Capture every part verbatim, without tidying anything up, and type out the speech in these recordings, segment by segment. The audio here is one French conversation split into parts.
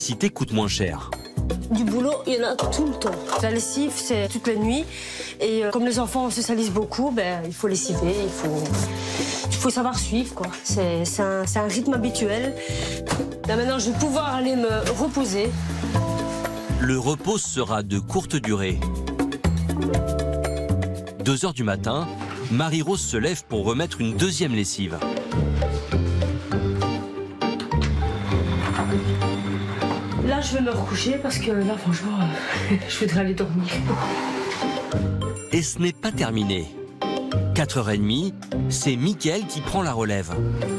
L'électricité coûte moins cher. Du boulot, il y en a tout le temps. La lessive, c'est toute la nuit. Et euh, comme les enfants se salissent beaucoup, ben, il faut lessiver, il faut, il faut savoir suivre, quoi. C'est, c'est, un, c'est un rythme habituel. Là, maintenant, je vais pouvoir aller me reposer. Le repos sera de courte durée. deux heures du matin, Marie-Rose se lève pour remettre une deuxième lessive. Là, je vais me recoucher parce que là, franchement, euh, je voudrais aller dormir. Et ce n'est pas terminé. quatre heures trente, c'est Mickaël qui prend la relève.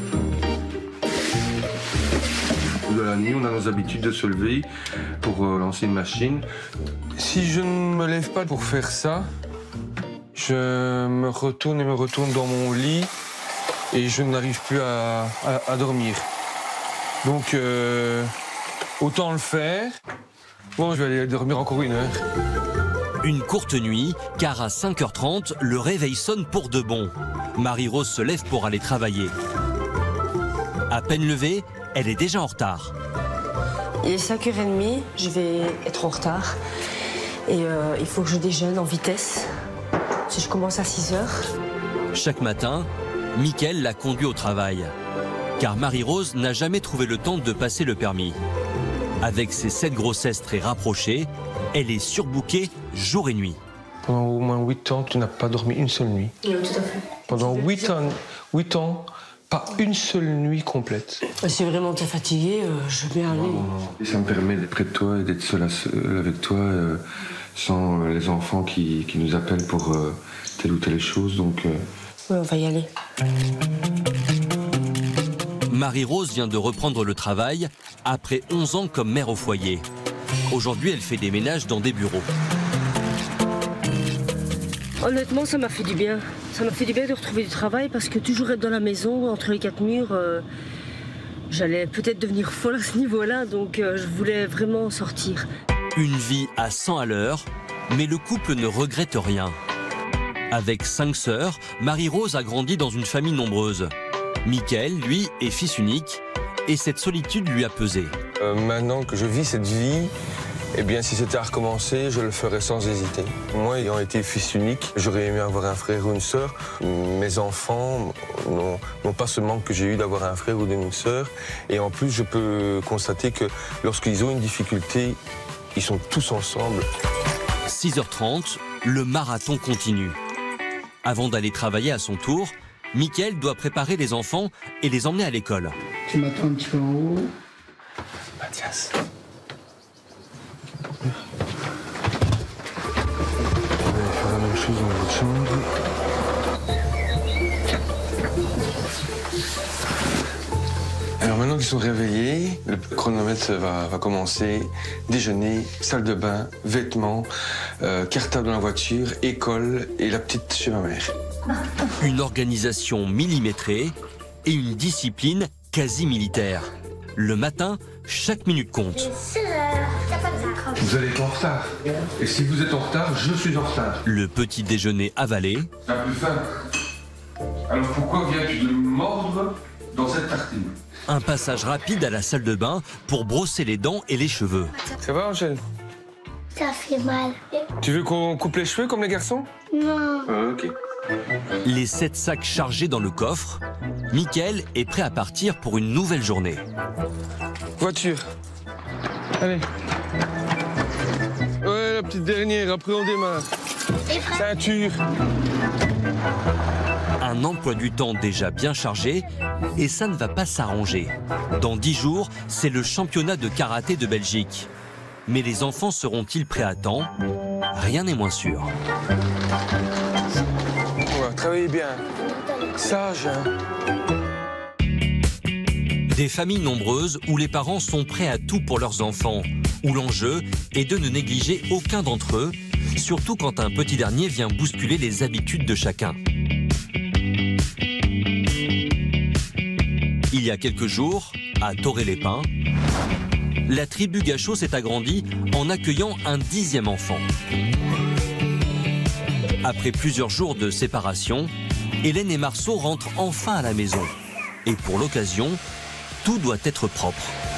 De la nuit, on a nos habitudes de se lever pour euh, lancer une machine. Si je ne me lève pas pour faire ça, je me retourne et me retourne dans mon lit et je n'arrive plus à, à, à dormir. Donc, euh, autant le faire. Bon, je vais aller dormir encore une heure. Une courte nuit, car à cinq heures trente, le réveil sonne pour de bon. Marie-Rose se lève pour aller travailler. À peine levée, elle est déjà en retard. Il est cinq heures trente, je vais être en retard. Et euh, il faut que je déjeune en vitesse. Si je commence à six heures. Chaque matin, Mickaël la conduit au travail. Car Marie-Rose n'a jamais trouvé le temps de passer le permis. Avec ses sept grossesses très rapprochées, elle est surbookée jour et nuit. Pendant au moins huit ans, tu n'as pas dormi une seule nuit. Oui, tout à fait. Pendant huit ans, huit ans, pas une seule nuit complète. Si vraiment tu es fatigué, euh, je vais aller. Non, non. Et ça me permet d'être près de toi et d'être seul, à seul avec toi, euh, sans les enfants qui, qui nous appellent pour euh, telle ou telle chose. Donc, euh... oui, on va y aller. Marie-Rose vient de reprendre le travail après onze ans comme mère au foyer. Aujourd'hui, elle fait des ménages dans des bureaux. Honnêtement, ça m'a fait du bien. Ça m'a fait du bien de retrouver du travail parce que toujours être dans la maison, entre les quatre murs, euh, j'allais peut-être devenir folle à ce niveau-là, donc euh, je voulais vraiment sortir. Une vie à cent à l'heure, mais le couple ne regrette rien. Avec cinq sœurs, Marie-Rose a grandi dans une famille nombreuse. Mickaël, lui, est fils unique et cette solitude lui a pesé. Euh, maintenant que je vis cette vie, eh bien, si c'était à recommencer, je le ferais sans hésiter. Moi, ayant été fils unique, j'aurais aimé avoir un frère ou une sœur. Mes enfants n'ont pas ce manque que j'ai eu d'avoir un frère ou une sœur. Et en plus, je peux constater que lorsqu'ils ont une difficulté, ils sont tous ensemble. six heures trente, le marathon continue. Avant d'aller travailler à son tour, Mickaël doit préparer les enfants et les emmener à l'école. Tu m'attends un petit peu en haut. Mathias. On va faire la même chose dans votre chambre. Alors maintenant qu'ils sont réveillés, le chronomètre va, va commencer. Déjeuner, salle de bain, vêtements, euh, cartable dans la voiture, école et la petite chez ma mère. Une organisation millimétrée et une discipline quasi militaire. Le matin, chaque minute compte. vous allez être en retard. Et si vous êtes en retard, je suis en retard. Le petit déjeuner avalé. T'as plus faim. Alors pourquoi viens-tu de me mordre dans cette tartine? Un passage rapide à la salle de bain pour brosser les dents et les cheveux. Ça va, Angèle? Ça fait mal. Tu veux qu'on coupe les cheveux comme les garçons? Non. Ah, ok. Les sept sacs chargés dans le coffre, Mickaël est prêt à partir pour une nouvelle journée. Voiture. Allez. Ouais, la petite dernière, après on démarre. Ceinture. Un emploi du temps déjà bien chargé et ça ne va pas s'arranger. Dans dix jours, c'est le championnat de karaté de Belgique. Mais les enfants seront-ils prêts à temps? Rien n'est moins sûr. Ouais, travaillez bien. Sage, hein. Des familles nombreuses où les parents sont prêts à tout pour leurs enfants, où l'enjeu est de ne négliger aucun d'entre eux, surtout quand un petit dernier vient bousculer les habitudes de chacun. Il y a quelques jours, à Toré-les-Pins, la tribu Gachot s'est agrandie en accueillant un dixième enfant. Après plusieurs jours de séparation, Hélène et Marceau rentrent enfin à la maison. Et pour l'occasion, tout doit être propre.